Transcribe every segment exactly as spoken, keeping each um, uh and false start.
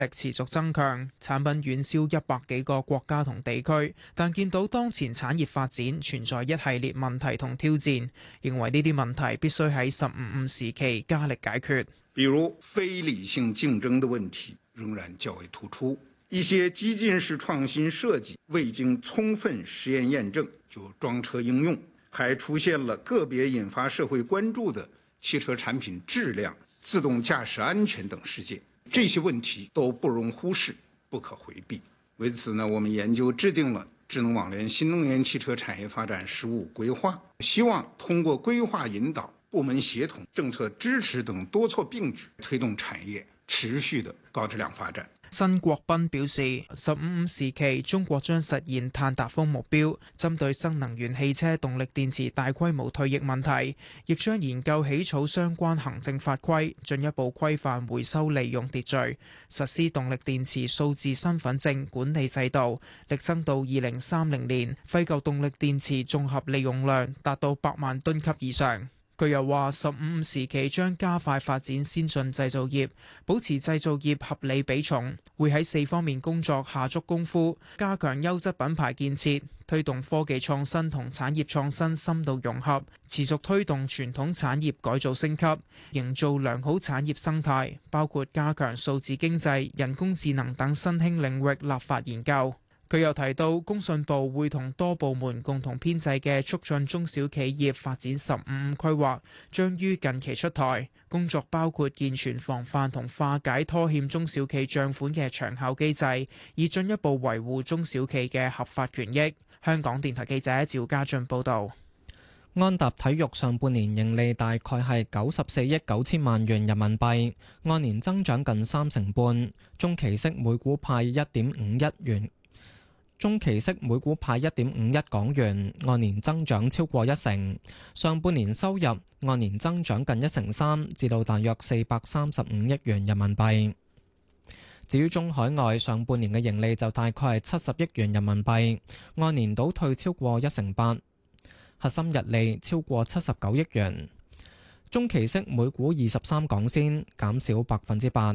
力持續增強，產品遠銷一百幾個國家同地區，但見到當前產業發展存在一系列問題同挑戰，認為呢啲問題必須喺十五五時期加力解決。 比如非理性競爭的問題仍然較為突出，一些激進式創新設計未經充分實驗驗證就裝車應用，還出現了個別引發社會關注的汽車產品質量、自動駕駛安全等事件，這些問題都不容忽視，不可迴避。為此呢，我們研究制定了智能網聯新能源汽車產業發展“十五”規劃，希望通過規劃引導、部門協同、政策支持等多措並舉，推動產業持續的高質量發展。 辛國斌表示，十五五時期中國將實現碳達峰目標，針對新能源汽車動力電池大規模退役問題，亦將研究起草相關行政法規，進一步規範回收利用秩序，實施動力電池數字身份證管理制度，力爭到二零三零年廢舊動力電池綜合利用量達到百萬噸級以上。佢又話：十五五時期將加快發展先進製造業，保持製造業合理比重，會喺四方面工作下足功夫，加強優質品牌建設，推動科技創新同產業創新深度融合，持續推動傳統產業改造升級，營造良好產業生態，包括加強數字經濟、人工智能等新興領域立法研究。佢又提到，工信部會同多部門共同編製嘅促進中小企業發展十五五規劃，將於近期出台。工作包括健全防範同化解拖欠中小企帳款嘅長效機制，以進一步維護中小企嘅合法權益。香港電台記者趙家俊報導。 安踏體育上半年盈利大概係九十四億九千萬元人民幣，按年增長近三成半，中期息每股派一點五一元。中期息每股派一點五一港元，按年增長超過一成。上半年收入按年增長近一成三，至到大約四百三十五億元人民幣。至於中海外上半年嘅盈利就大概係七十億元人民幣，按年倒退超過一成八。核心溢利超過七十九億元，中期息每股二十三港仙，減少百分之八。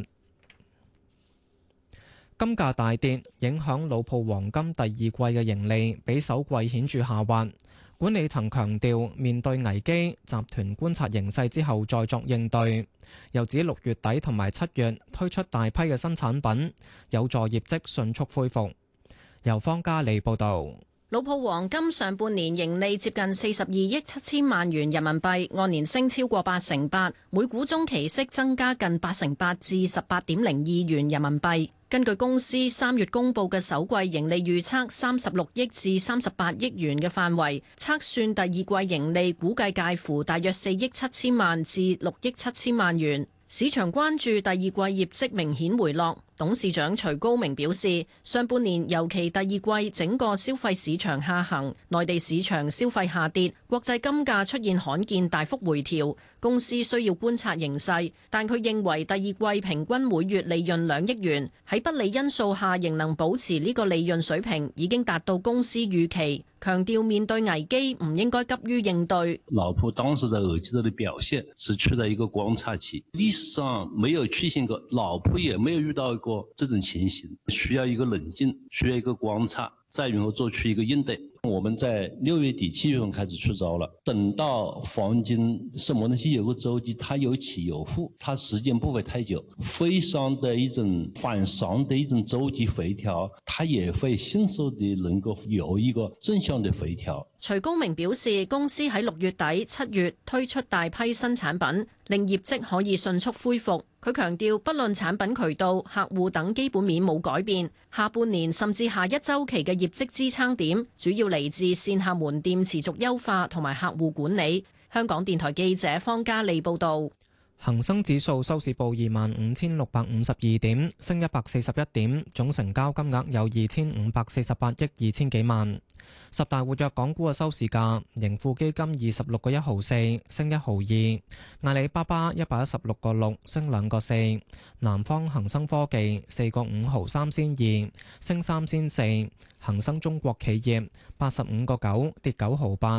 金價大跌，影響老鋪黃金第二季嘅盈利比首季顯著下滑。管理層強調，面對危機，集團觀察形勢之後再作應對。又指六月底同埋七月推出大批嘅新產品，有助業績迅速恢復。由方嘉利報導。 老鋪黃金上半年盈利接近四十二億七千萬元人民幣，按年升超過八成八，每股中期息增加近八成八至十八點零二元人民幣。根據公司三月公布嘅首季盈利預測，三十六億至三十八億元嘅範圍，測算第二季盈利估計介乎大約四億七千萬至六億七千萬元。市場關注第二季業績明顯回落。董事長徐高明表示，上半年尤其第二季整個消費市場下行，內地市場消費下跌，國際金價出現罕見大幅回調，公司需要觀察形勢，但佢認為第二季平均每月利潤兩億元，喺不利因素下仍能保持呢個利潤水平，已經達到公司預期。強調面對危機唔應該急於應對。 老鋪當時在二季度的表現是處在一個觀察期，歷史上沒有出現過，老鋪也沒有遇到過這種情形，需要一個冷靜，需要一個觀察，再然後做出一個應對。我們在六月底七月份開始出招了，等到黃金什麼東西有個周期，它有起有伏，它時間不會太久，非常的一種反常的一種周期回調，它也會迅速地能夠有一個正向的回調。 徐高明表示，公司喺六月底七月推出大批新產品，令業績可以迅速恢復。佢強調，不論產品渠道、客戶等基本面冇改變，下半年甚至下一週期嘅業績支撐點，主要嚟自線下門店持續優化同埋客戶管理。香港電台記者方嘉利報導。 恒生指數收市報二萬五千六百五十二點，升一百四十一點，總成交金額有二千五百四十八億二千幾萬。十大活躍港股嘅收市價，盈富基金二十六個一毫四，升一毫二；阿里巴巴一百一十六個六，升兩個四；南方恒生科技四個五毫三仙二，升三仙四；恒生中國企業八十五個九，跌九毫八；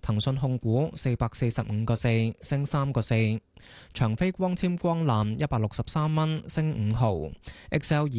騰訊控股四百四十五個四，升三個四。長飛光纖光纜一百六十三蚊，升五毫。X L 二